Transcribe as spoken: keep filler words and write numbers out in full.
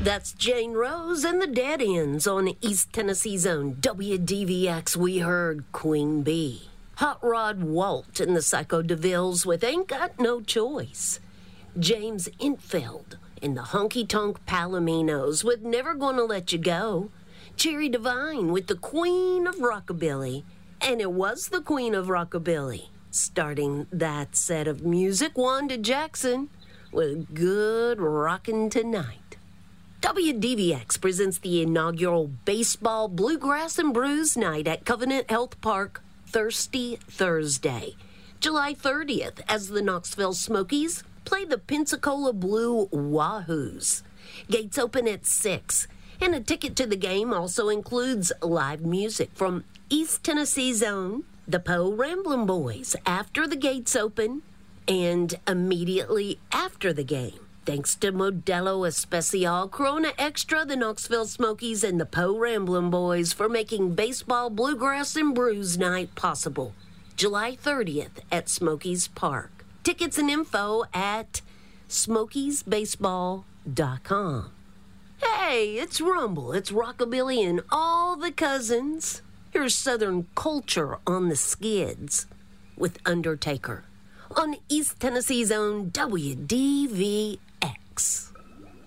That's Jane Rose and the Dead Ends on East Tennessee's own W D V X. We heard Queen Bee. Hot Rod Walt and the Psycho DeVilles with Ain't Got No Choice. James Entfeld and the Honky Tonk Palominos with Never Gonna Let You Go. Cherry Devine with the Queen of Rockabilly. And it was the Queen of Rockabilly. Starting that set of music, Wanda Jackson with Good Rockin' Tonight. W D V X presents the inaugural Baseball Bluegrass and Brews Night at Covenant Health Park Thirsty Thursday, July thirtieth, as the Knoxville Smokies play the Pensacola Blue Wahoos. Gates open at six, and a ticket to the game also includes live music from East Tennessee's own, the Poe Ramblin' Boys, after the gates open and immediately after the game. Thanks to Modelo Especial, Corona Extra, the Knoxville Smokies, and the Poe Ramblin' Boys for making Baseball Bluegrass and Brews Night possible. July thirtieth at Smokies Park. Tickets and info at smokies baseball dot com. Hey, it's Rumble. It's Rockabilly and all the cousins. Here's Southern Culture on the Skids with Undertaker on East Tennessee's own W D V X.